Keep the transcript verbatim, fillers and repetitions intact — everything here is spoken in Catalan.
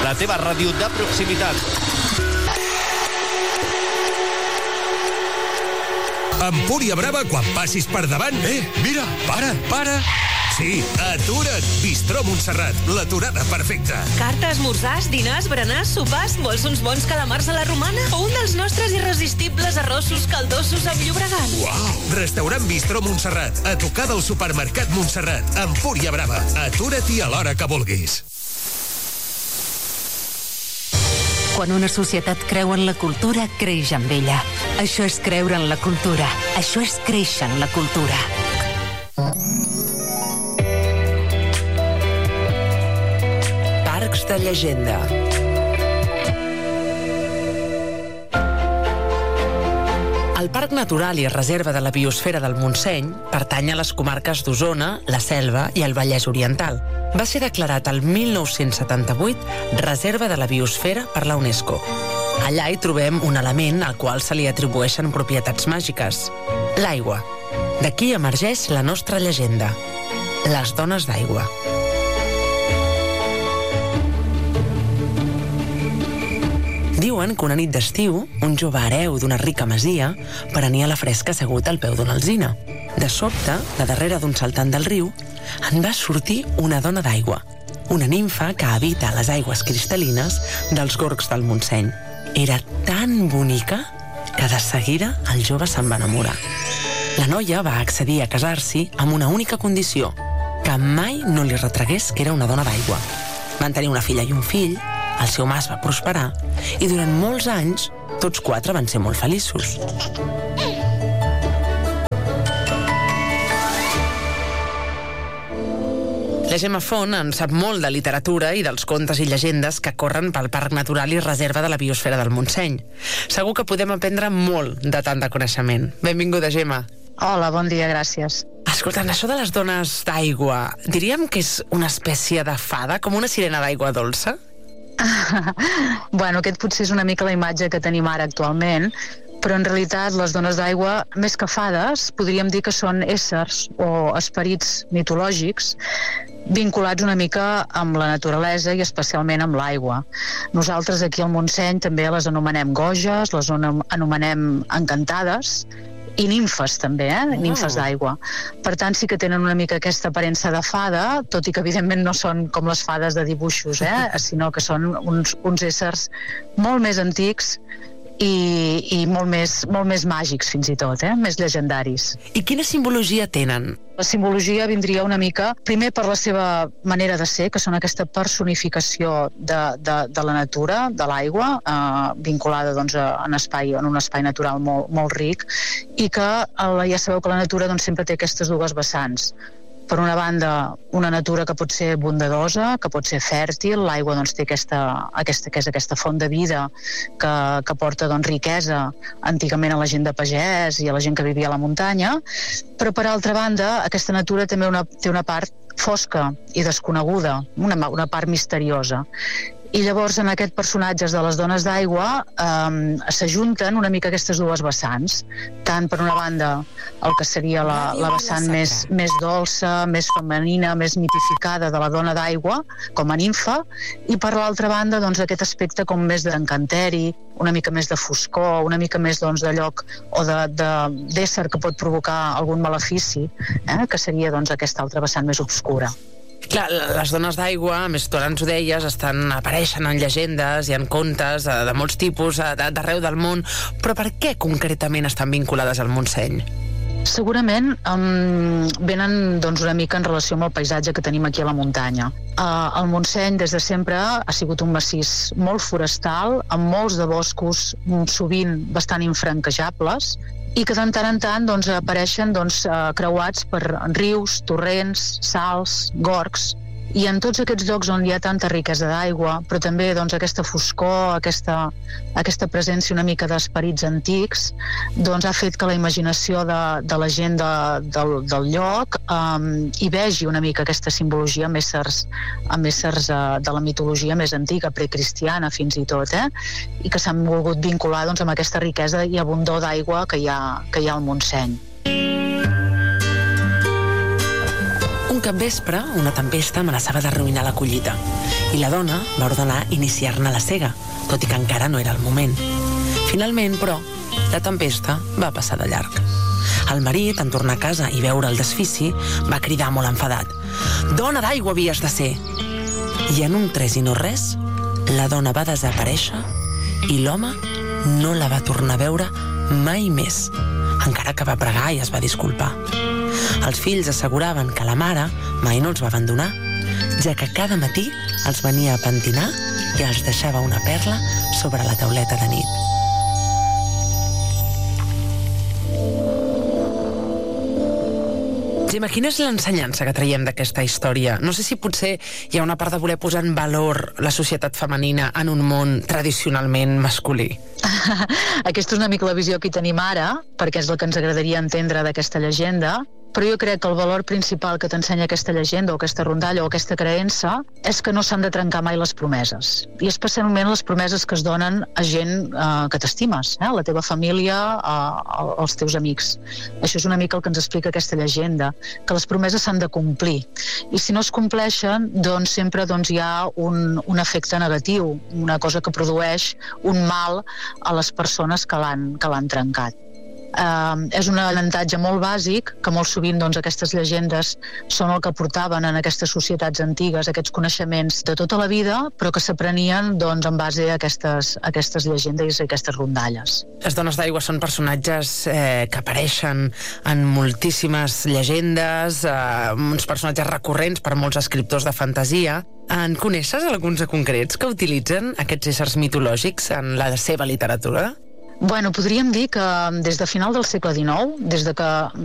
la teva ràdio de proximitat. Empúria Brava quan passis per davant. Eh, mira, para, para. Sí, atura't. Bistró Montserrat, l'aturada perfecta. Carta, esmorzars, dinars, berenars, sopars, vols uns bons calamars a la romana? O un dels nostres irresistibles arrossos caldosos amb Llobregat? Uau! Restaurant Bistró Montserrat, a tocar del supermercat Montserrat. Empúria Brava, atura't-hi a l'hora que vulguis. Quan una societat creu en la cultura, creix amb ella. Això és creure en la cultura. Això és créixer en la cultura. Parcs de llegenda. El Parc Natural i Reserva de la Biosfera del Montseny pertany a les comarques d'Osona, la Selva i el Vallès Oriental. Va ser declarat el mil nou-cents setanta-vuit Reserva de la Biosfera per la UNESCO. Allà hi trobem un element al qual se li atribueixen propietats màgiques: l'aigua. D'aquí emergeix la nostra llegenda, les dones d'aigua. Diuen que una nit d'estiu, un jove hereu d'una rica masia prenia la fresca assegut al peu d'una alzina. De sobte, de darrere d'un saltant del riu, en va sortir una dona d'aigua, una nimfa que habita a les aigües cristal·lines dels gorgs del Montseny. Era tan bonica que de seguida el jove se'n va enamorar. La noia va accedir a casar-s'hi amb una única condició: que mai no li retregués que era una dona d'aigua. Van tenir una filla i un fill, el seu mas va prosperar i durant molts anys tots quatre van ser molt feliços. La Gemma Font en sap molt de literatura i dels contes i llegendes que corren pel Parc Natural i Reserva de la Biosfera del Montseny. Segur que podem aprendre molt de tant de coneixement. Benvinguda, Gemma. Hola, bon dia, gràcies. Escolta, això de les dones d'aigua, diríem que és una espècie de fada, com una sirena d'aigua dolça? Bueno, aquest potser és una mica la imatge que tenim ara actualment, però en realitat les dones d'aigua, més que fades, podríem dir que són éssers o esperits mitològics vinculats una mica amb la naturalesa i especialment amb l'aigua. Nosaltres aquí al Montseny també les anomenem goges, les anomenem encantades i nimfes també, eh? Oh. Nimfes d'aigua. Per tant, sí que tenen una mica aquesta aparença de fada, tot i que evidentment no són com les fades de dibuixos, eh? Sinó que són uns, uns éssers molt més antics i, i molt, més, molt més màgics fins i tot, eh? Més llegendaris. I quina simbologia tenen? La simbologia vindria una mica, primer per la seva manera de ser, que són aquesta personificació de, de, de la natura, de l'aigua, eh, vinculada doncs, a, en, espai, en un espai natural molt, molt ric, i que ja sabeu que la natura doncs, sempre té aquestes dues vessants. Per una banda, una natura que pot ser bondadosa, que pot ser fèrtil, l'aigua doncs, té aquesta, aquesta, que és aquesta font de vida que, que porta doncs, riquesa antigament a la gent de pagès i a la gent que vivia a la muntanya, però per altra banda, aquesta natura també una, té una part fosca i desconeguda, una, una part misteriosa. I llavors en aquests personatges de les dones d'aigua eh, s'ajunten una mica aquestes dues vessants, tant per una banda el que seria la, la vessant més, més dolça, més femenina, més mitificada de la dona d'aigua com a nimfa, i per l'altra banda doncs, aquest aspecte com més d'encanteri, una mica més de foscor, una mica més doncs, de lloc o de, de, d'ésser que pot provocar algun malefici, eh, que seria doncs, aquesta altra vessant més obscura. Clar, les dones d'aigua, a més tu ens ho deies, estan, apareixen en llegendes i en contes de, de molts tipus d'arreu del món, però per què concretament estan vinculades al Montseny? Segurament um, venen doncs, una mica en relació amb el paisatge que tenim aquí a la muntanya. Uh, el Montseny des de sempre ha sigut un massís molt forestal, amb molts de boscos sovint bastant infranquejables, i que de tant en tant doncs, apareixen doncs, uh, creuats per rius, torrents, salts, gorgs, i en tots aquests llocs on hi ha tanta riquesa d'aigua, però també doncs, aquesta foscor, aquesta, aquesta presència una mica d'esperits antics, doncs, ha fet que la imaginació de, de la gent de, del, del lloc um, hi vegi una mica aquesta simbologia amb éssers, amb éssers uh, de la mitologia més antiga, precristiana fins i tot, eh? I que s'han volgut vincular doncs, amb aquesta riquesa i abundor d'aigua que hi ha, que hi ha al Montseny. Un capvespre, una tempesta amenaçava d'arruïnar la collita i la dona va ordenar iniciar-ne la cega, tot i que encara no era el moment. Finalment, però, la tempesta va passar de llarg. El marit, en tornar a casa i veure el desfici, va cridar molt enfadat: «Dona d'aigua havies de ser!» I en un tres i no res, la dona va desaparèixer i l'home no la va tornar a veure mai més, encara que va pregar i es va disculpar. Els fills asseguraven que la mare mai no els va abandonar, ja que cada matí els venia a pentinar i els deixava una perla sobre la tauleta de nit. Gemma, quina és l'ensenyança que traiem d'aquesta història? No sé si potser hi ha una part de voler posar en valor la societat femenina en un món tradicionalment masculí. Aquesta és una mica la visió que hi tenim ara, perquè és el que ens agradaria entendre d'aquesta llegenda, però jo crec que el valor principal que t'ensenya aquesta llegenda o aquesta rondalla o aquesta creença és que no s'han de trencar mai les promeses. I especialment les promeses que es donen a gent eh, que t'estimes, eh? La teva família, eh, els teus amics. Això és una mica el que ens explica aquesta llegenda, que les promeses s'han de complir. I si no es compleixen, doncs sempre doncs, hi ha un, un efecte negatiu, una cosa que produeix un mal a les persones que l'han que l'han trencat. Uh, és un avantatge molt bàsic que molt sovint doncs, aquestes llegendes són el que portaven en aquestes societats antigues, aquests coneixements de tota la vida, però que s'aprenien doncs, en base a aquestes, a aquestes llegendes i aquestes rondalles. Les dones d'aigua són personatges eh, que apareixen en moltíssimes llegendes, eh, uns personatges recurrents per molts escriptors de fantasia. En coneixes alguns de concrets que utilitzen aquests éssers mitològics en la seva literatura? Bueno, podríem dir que des de final del segle dinou, des de que